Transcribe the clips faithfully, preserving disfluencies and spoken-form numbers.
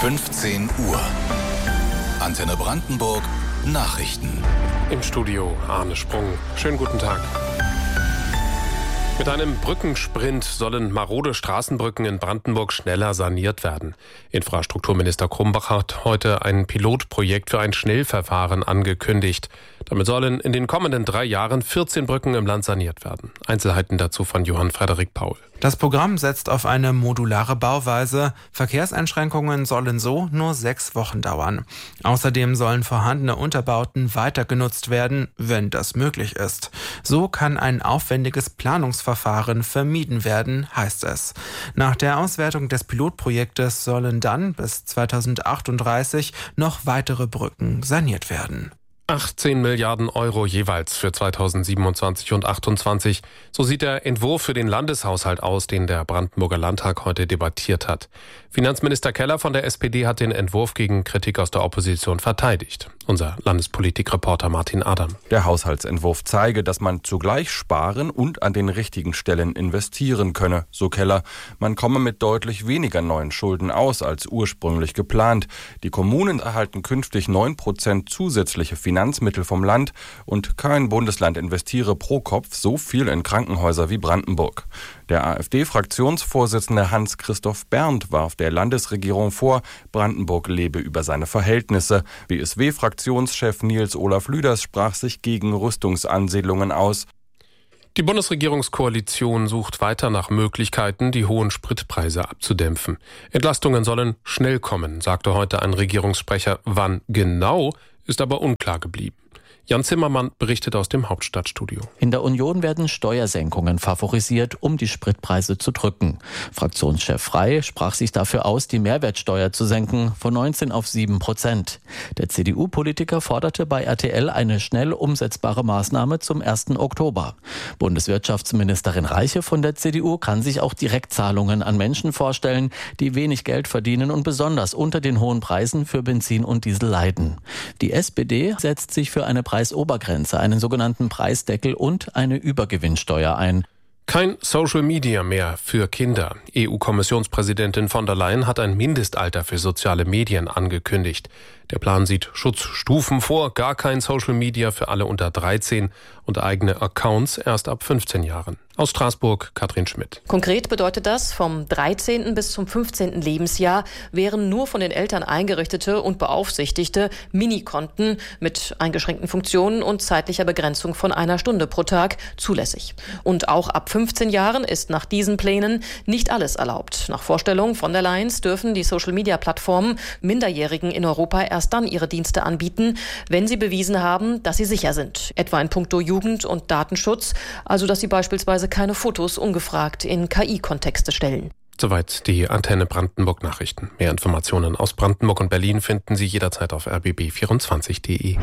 fünfzehn Uhr. Antenne Brandenburg Nachrichten. Im Studio Arne Sprung. Schönen guten Tag. Mit einem Brückensprint sollen marode Straßenbrücken in Brandenburg schneller saniert werden. Infrastrukturminister Krumbach hat heute ein Pilotprojekt für ein Schnellverfahren angekündigt. Damit sollen in den kommenden drei Jahren vierzehn Brücken im Land saniert werden. Einzelheiten dazu von Johann Frederik Paul. Das Programm setzt auf eine modulare Bauweise. Verkehrseinschränkungen sollen so nur sechs Wochen dauern. Außerdem sollen vorhandene Unterbauten weiter genutzt werden, wenn das möglich ist. So kann ein aufwendiges Planungsverfahren vermieden werden, heißt es. Nach der Auswertung des Pilotprojektes sollen dann bis zweitausendachtunddreißig noch weitere Brücken saniert werden. achtzehn Milliarden Euro jeweils für zweitausendsiebenundzwanzig und achtundzwanzig. So sieht der Entwurf für den Landeshaushalt aus, den der Brandenburger Landtag heute debattiert hat. Finanzminister Keller von der S P D hat den Entwurf gegen Kritik aus der Opposition verteidigt. Unser Landespolitikreporter Martin Adam. Der Haushaltsentwurf zeige, dass man zugleich sparen und an den richtigen Stellen investieren könne, so Keller. Man komme mit deutlich weniger neuen Schulden aus als ursprünglich geplant. Die Kommunen erhalten künftig neun Prozent zusätzliche Finanzmittel vom Land und kein Bundesland investiere pro Kopf so viel in Krankenhäuser wie Brandenburg. Der AfD-Fraktionsvorsitzende Hans-Christoph Berndt warf der Landesregierung vor, Brandenburg lebe über seine Verhältnisse. B S W-Fraktionschef Nils Olaf Lüders sprach sich gegen Rüstungsansiedlungen aus. Die Bundesregierungskoalition sucht weiter nach Möglichkeiten, die hohen Spritpreise abzudämpfen. Entlastungen sollen schnell kommen, sagte heute ein Regierungssprecher. Wann genau, ist aber unklar geblieben. Jan Zimmermann berichtet aus dem Hauptstadtstudio. In der Union werden Steuersenkungen favorisiert, um die Spritpreise zu drücken. Fraktionschef Frey sprach sich dafür aus, die Mehrwertsteuer zu senken von neunzehn auf sieben Prozent. Der C D U-Politiker forderte bei R T L eine schnell umsetzbare Maßnahme zum ersten Oktober. Bundeswirtschaftsministerin Reiche von der C D U kann sich auch Direktzahlungen an Menschen vorstellen, die wenig Geld verdienen und besonders unter den hohen Preisen für Benzin und Diesel leiden. Die S P D setzt sich für eine Preisobergrenze, einen sogenannten Preisdeckel und eine Übergewinnsteuer ein. Kein Social Media mehr für Kinder. E U-Kommissionspräsidentin von der Leyen hat ein Mindestalter für soziale Medien angekündigt. Der Plan sieht Schutzstufen vor, gar kein Social Media für alle unter dreizehn und eigene Accounts erst ab fünfzehn Jahren. Aus Straßburg, Katrin Schmidt. Konkret bedeutet das, vom dreizehnten bis zum fünfzehnten Lebensjahr wären nur von den Eltern eingerichtete und beaufsichtigte Minikonten mit eingeschränkten Funktionen und zeitlicher Begrenzung von einer Stunde pro Tag zulässig. Und auch ab fünfzehn Jahren ist nach diesen Plänen nicht alles erlaubt. Nach Vorstellung von der Leyen dürfen die Social-Media-Plattformen Minderjährigen in Europa erst dann ihre Dienste anbieten, wenn sie bewiesen haben, dass sie sicher sind. Etwa in puncto Jugend- und Datenschutz, also dass sie beispielsweise keine Fotos ungefragt in K I-Kontexte stellen. Soweit die Antenne Brandenburg Nachrichten. Mehr Informationen aus Brandenburg und Berlin finden Sie jederzeit auf r b b vierundzwanzig punkt d e.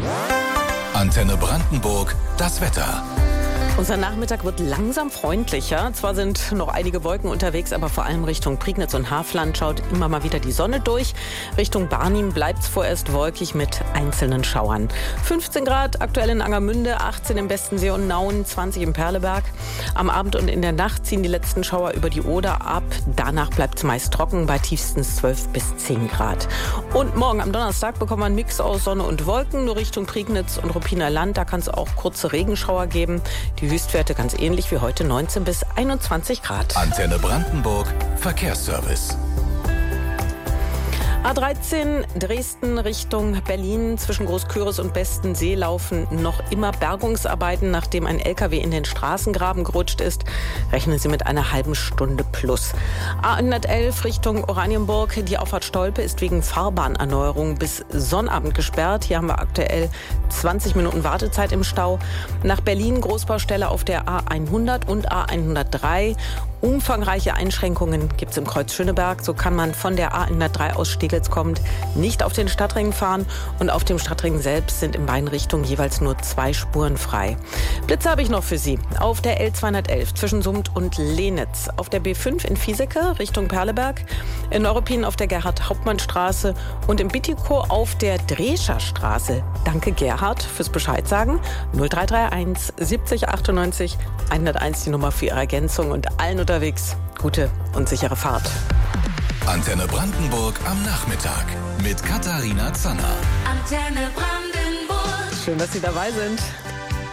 Antenne Brandenburg, das Wetter. Unser Nachmittag wird langsam freundlicher. Zwar sind noch einige Wolken unterwegs, aber vor allem Richtung Prignitz und Havland schaut immer mal wieder die Sonne durch. Richtung Barnim bleibt es vorerst wolkig mit einzelnen Schauern. fünfzehn Grad aktuell in Angermünde, achtzehn im Bestensee und Nauen, zwanzig im Perleberg. Am Abend und in der Nacht ziehen die letzten Schauer über die Oder ab. Danach bleibt es meist trocken, bei tiefstens zwölf bis zehn Grad. Und morgen am Donnerstag bekommen wir einen Mix aus Sonne und Wolken. Nur Richtung Prignitz und Ruppiner Land, da kann es auch kurze Regenschauer geben. Die Höchstwerte ganz ähnlich wie heute, neunzehn bis einundzwanzig Grad. Antenne Brandenburg, Verkehrsservice. A dreizehn Dresden Richtung Berlin zwischen Großküritz und Bestensee laufen noch immer Bergungsarbeiten, nachdem ein L K W in den Straßengraben gerutscht ist. Rechnen Sie mit einer halben Stunde plus. A hundertelf Richtung Oranienburg. Die Auffahrt Stolpe ist wegen Fahrbahnerneuerung bis Sonnabend gesperrt. Hier haben wir aktuell zwanzig Minuten Wartezeit im Stau. Nach Berlin Großbaustelle auf der A hundert und A hundertdrei. Umfangreiche Einschränkungen gibt es im Kreuz Schöneberg. So kann man von der A hundertdrei aus Steglitz kommend nicht auf den Stadtring fahren. Und auf dem Stadtring selbst sind in beiden Richtungen jeweils nur zwei Spuren frei. Blitze habe ich noch für Sie. Auf der L zweihundertelf zwischen Summt und Lehnitz. Auf der B fünf in Fiesecke Richtung Perleberg. In Neuruppin auf der Gerhard-Hauptmann-Straße. Und in Bitticow auf der Drescher Straße. Danke Gerhard fürs Bescheid sagen. null drei drei eins siebzig achtundneunzig hunderteins die Nummer für Ihre Ergänzung und allen unterwegs gute und sichere Fahrt. Antenne Brandenburg am Nachmittag mit Katharina Zanner. Antenne Brandenburg. Schön, dass Sie dabei sind.